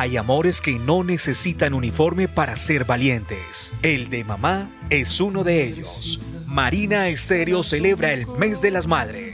Hay amores que no necesitan uniforme para ser valientes. El de mamá es uno de ellos. Marina Estéreo celebra el mes de las madres.